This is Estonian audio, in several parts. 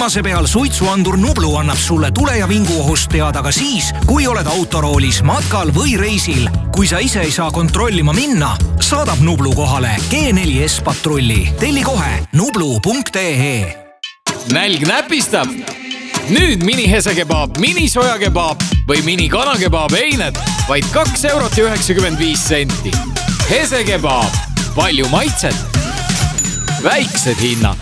Viimase peal suitsuandur Nublu annab sulle tule- ja vinguohust teada ka siis, kui oled autoroolis, matkal või reisil. Kui sa ise ei saa kontrollima minna, saadab Nublu kohale G4S patrulli. Telli kohe nublu.ee. Nälg näpistab? Nüüd mini hesekebaab, mini sojakebaab või mini kanakebaab eined vaid 2,95 €. Hesekebaab. Palju maitset. Väiksed hinnad.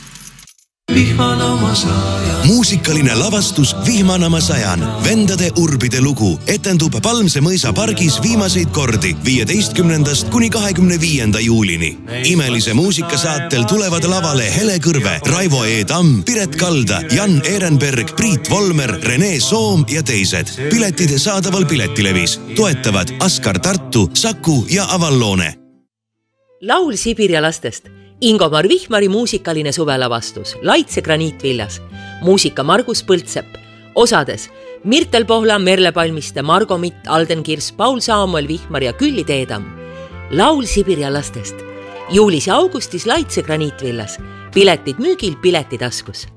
Muusikaline lavastus Vihmanama sajan. Vendade urbide lugu etendub Palmse mõisa pargis viimaseid kordi 15. kuni 25. juulini. Imelise muusikasaatel tulevad lavale Hele Kõrve, Raivo E. Tamm, Piret Kalda, Jan Ehrenberg, Priit Volmer, Rene Soom ja teised. Piletid saadaval Piletilevis. Toetavad Askar Tartu, Saku ja Avallone. Laul Sibirja lastest. Ingomar Vihmari muusikaline suvelavastus Laitse graniitvillas. Muusika Margus Põldsepp. Osades Mirtel Pohla, Merle Palmiste, Margo Mitt, Alden Kirs, Paul Saamuel Vihmar ja Külli Teedam. Laul Sibirja lastest. Juulis ja augustis Laitse graniitvillas. Piletid müügil Piletitaskus.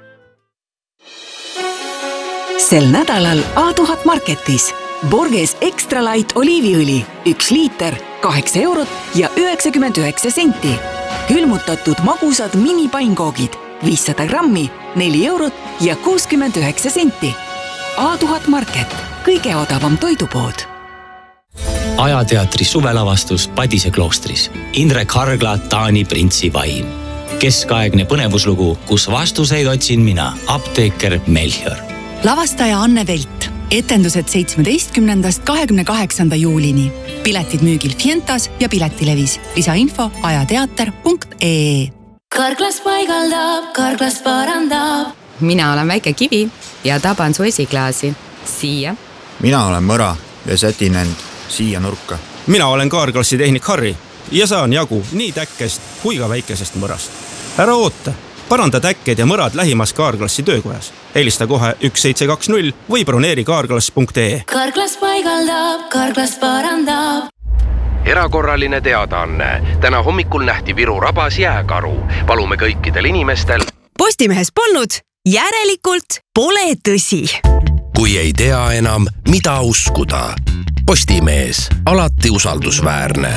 Sel nädalal A1000 Marketis Borges Extra Light oliiviõli 1 liiter 8 € ja 99 senti. Külmutatud magusad minipainkoogid 500 grammi 4 € ja 69 senti. A1000 Market, kõige odavam toidupood. Ajateatri suvelavastus Padise kloostris. Indrek Hargla, Taani printsi vaim. Keskaegne põnevuslugu, kus vastuseid otsin mina, apteeker Melchior. Lavastaja Anne Velt. Etendused 17. 28. juulini. Piletid müügil Fientas ja Piletilevis. Lisainfo ajateater.ee. Karklas paigaldab, karklas parandab. Mina olen väike kivi ja taban su esiklaasi. Siia. Mina olen mõra ja sätin end siia nurka. Mina olen Kaarklassi tehnik Harri ja saan jagu nii täkkest kui ka väikesest mõrast. Ära oota. Paranda täkked ja mõrad lähimas Kaarklassi töökojas. Helista kohe 1720 või broneeri kaarklass.ee. Karklas paigaldab, karklas parandab. Erakorraline teadaanne. Täna hommikul nähti Viru rabas jääkaru. Palume kõikidel inimestel. Postimehes polnud, järelikult pole tõsi. Kui ei tea enam, mida uskuda. Postimees, alati usaldusväärne.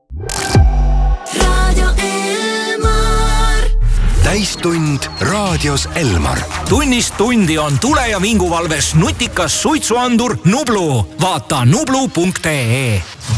Täistund raadios Elmar. Tunnist tundi on tule- ja vinguvalves nutikas suitsuandur Nublu. Vaata nublu.ee.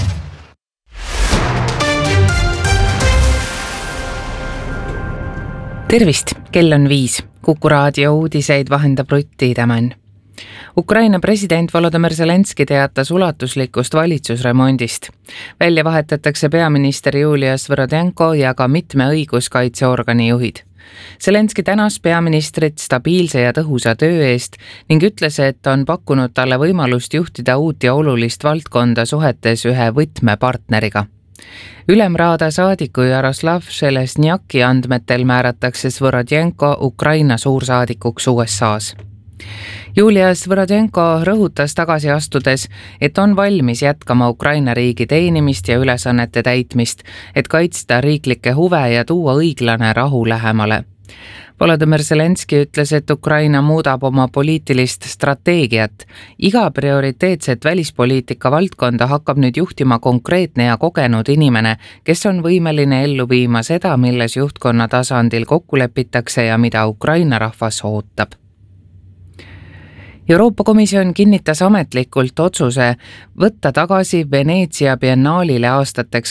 Tervist, kell on 5. Kuku raadio uudiseid vahendab Rutti Tämän. Ukraina president Volodymyr Zelenski teatas ulatuslikust valitsusremondist. Välja vahetatakse peaminister Julia Svorodenko ja ka mitme õiguskaitseorgani juhid. Zelenski tänas peaministrit stabiilse ja tõhusa töö eest ning ütles, et on pakkunud talle võimalust juhtida uut ja olulist valdkonda suhetes ühe võtmepartneriga. Ülemraada saadiku Jaroslav Železniaki andmetel määratakse Svorodenko Ukraina suursaadikuks USAs. Julia Svorodenko rõhutas tagasi astudes, et on valmis jätkama Ukraina riigi teenimist ja ülesannete täitmist, et kaitsta riiklikke huve ja tuua õiglane rahu lähemale. Volodymyr Zelenski ütles, et Ukraina muudab oma poliitilist strateegiat. Iga prioriteetset välispoliitika valdkonda hakkab nüüd juhtima konkreetne ja kogenud inimene, kes on võimeline ellu viima seda, milles juhtkonna tasandil kokku lepitakse ja mida Ukraina rahvas ootab. Euroopa Komisjon kinnitas ametlikult otsuse võtta tagasi Veneetsia biennaalile aastateks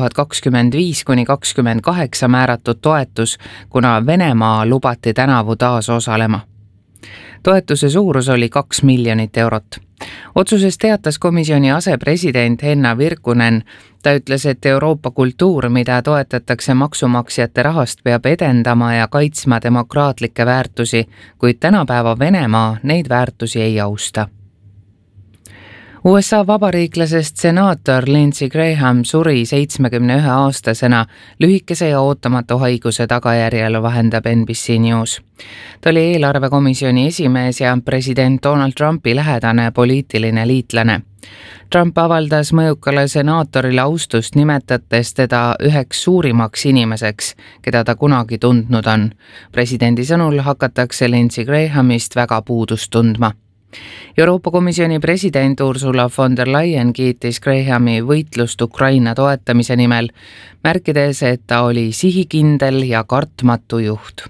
2025–2028 määratud toetus, kuna Venemaa lubati tänavu taas osalema. Toetuse suurus oli 2 miljonit eurot. Otsuses teatas komisjoni asepresident Henna Virkunen. Ta ütles, et Euroopa kultuur, mida toetatakse maksumaksjate rahast, peab edendama ja kaitsma demokraatlikke väärtusi, kuid tänapäeva Venemaa neid väärtusi ei austa. USA vabariiklasest senaator Lindsey Graham suri 71-aastasena lühikese ja ootamatu haiguse tagajärjel, vahendab NBC News. Ta oli eelarvekomisjoni esimees ja president Donald Trumpi lähedane poliitiline liitlane. Trump avaldas mõjukale senaatorile austust, nimetades teda üheks suurimaks inimeseks, keda ta kunagi tundnud on. Presidendi sõnul hakatakse Lindsey Grahamist väga puudust tundma. Euroopa Komisjoni president Ursula von der Leyen kiitis Grahami võitlust Ukraina toetamise nimel, märkides, et ta oli sihikindel ja kartmatu juht.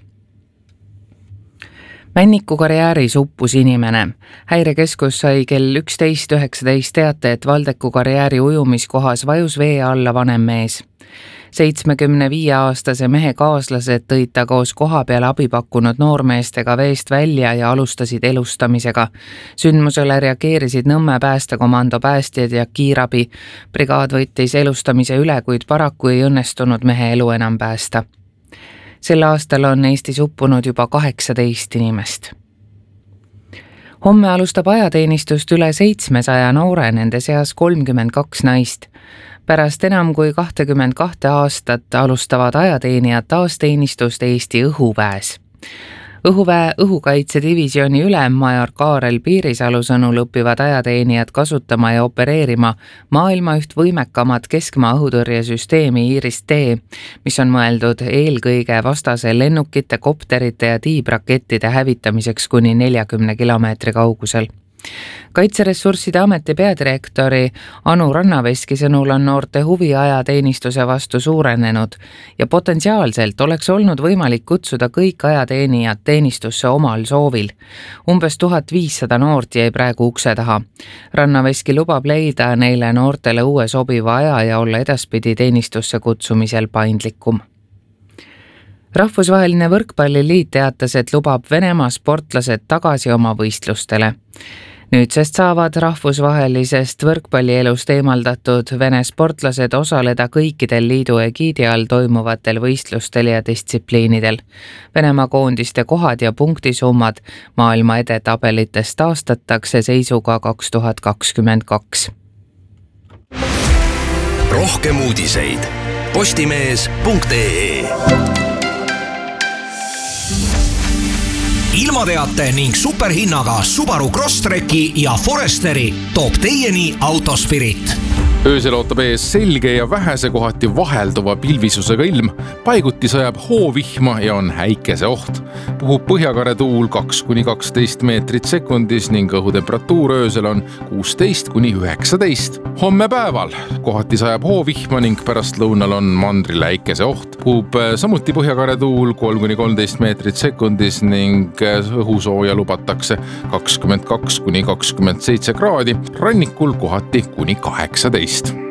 Männiku karjääris uppus inimene. Häirekeskus sai kell 11.19 teate, et Valdeku karjääri ujumiskohas vajus vee alla vanem mees. 75-aastase mehe kaaslased tõid ta koos koha peal abi pakkunud noormeestega veest välja ja alustasid elustamisega. Sündmusele reageerisid Nõmme päästekomando päästjad ja kiirabi. Brigaad võttis elustamise üle, kuid paraku ei õnnestunud mehe elu enam päästa. Sel aastal on Eestis uppunud juba 18 inimest. Homme alustab ajateenistust üle 700 noore, nende seas 32 naist. Pärast enam kui 22 aastat alustavad ajateenijad taasteenistust Eesti õhuväes. Õhuväe õhukaitsedivisjoni ülem major Kaarel Piirisalu sõnul õpivad ajateenijad kasutama ja opereerima maailma üht võimekamat keskmaa õhutõrjesüsteemi Iris-T, mis on mõeldud eelkõige vastase lennukite, kopterite ja tiibrakettide hävitamiseks kuni 40 kilomeetri kaugusel. Kaitseressursside ameti peadirektori Anu Rannaveski sõnul on noorte huvi ajateenistuse vastu suurenenud ja potentsiaalselt oleks olnud võimalik kutsuda kõik ajateenijad teenistusse omal soovil. Umbes 1500 noort jäi praegu ukse taha. Rannaveski lubab leida neile noortele uue sobiva aja ja olla edaspidi teenistusse kutsumisel paindlikum. Rahvusvaheline võrkpalliliit teatas, et lubab Venemaa sportlased tagasi oma võistlustele. Nüüdsest saavad rahvusvahelisest võrkpallielust eemaldatud Vene sportlased osaleda kõikidel liidu egiidi all toimuvatel võistlustel ja distsipliinidel. Venemaa koondiste kohad ja punktisummad maailma edetabelites taastatakse seisuga 2022. Rohkem uudiseid postimees.ee. Ilmateate ning superhinnaga Subaru Crosstreki ja Foresteri toob teieni Autospirit. Öösel ootab ees selge ja vähese kohati vahelduva pilvisusega ilm, paiguti sajab hoovihma ja on häikese oht. Puhub põhjakare tuul 2–12 meetrit sekundis ning õhutemperatuur öösel on 16–19. Homme päeval kohati sajab hoovihma ning pärast lõunal on mandril häikese oht. Puhub samuti põhjakare tuul 3–13 meetrit sekundis ning õhusooja lubatakse 22–27 kraadi, rannikul kohati kuni 18.